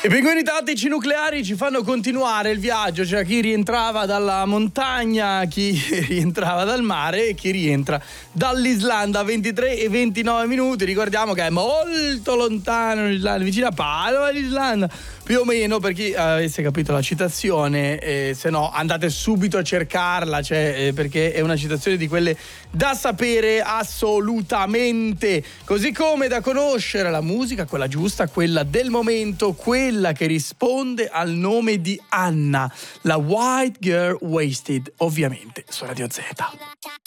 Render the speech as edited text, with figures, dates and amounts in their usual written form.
I pinguini tattici nucleari ci fanno continuare il viaggio, cioè chi rientrava dalla montagna, chi rientrava dal mare e chi rientra dall'Islanda. 23 e 29 minuti, ricordiamo che è molto lontano l'Islanda, vicino a Padova l'Islanda, più o meno, per chi avesse capito la citazione, se no andate subito a cercarla, cioè, perché è una citazione di quelle da sapere assolutamente, così come da conoscere la musica, quella giusta, quella del momento, quella che risponde al nome di Anna, la White Girl Wasted, ovviamente su Radio Z.